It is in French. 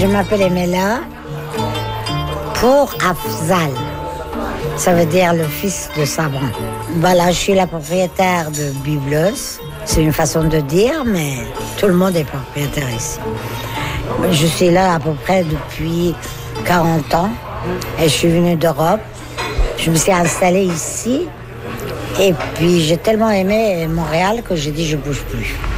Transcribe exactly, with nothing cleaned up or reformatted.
Je m'appelle Emela pour Afzal. Ça veut dire le fils de Sabran. Voilà, je suis la propriétaire de Byblos. C'est une façon de dire, mais tout le monde est propriétaire ici. Je suis là à peu près depuis quarante ans et je suis venue d'Europe. Je me suis installée ici et puis j'ai tellement aimé Montréal que j'ai dit je bouge plus.